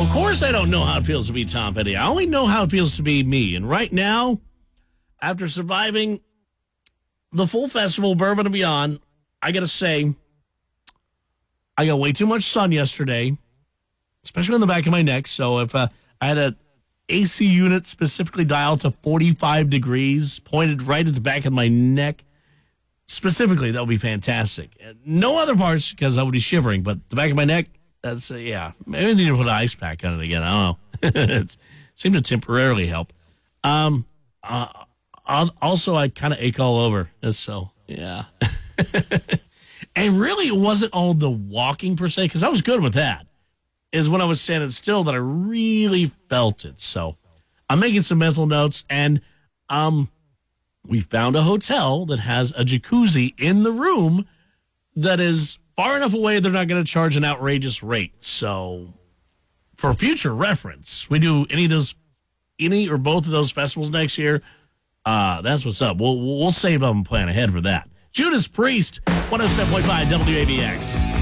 Of course I don't know how it feels to be Tom Petty. I only know how it feels to be me. And right now, after surviving the full festival, Bourbon and Beyond, I got to say, I got way too much sun yesterday, especially on the back of my neck. So if I had an AC unit specifically dialed to 45 degrees, pointed right at the back of my neck, specifically, that would be fantastic. No other parts because I would be shivering, but the back of my neck, that's, yeah. Maybe I need to put an ice pack on it again. I don't know. It seemed to temporarily help. Also, I kind of ache all over. So, yeah. And really, it wasn't all the walking per se, because I was good with that. Is when I was standing still that I really felt it. So, I'm making some mental notes, and we found a hotel that has a jacuzzi in the room that is far enough away they're not going to charge an outrageous rate. So, for future reference, we do any or both of those festivals next year. That's what's up. We'll save up and plan ahead for that. Judas Priest, 107.5 WABX.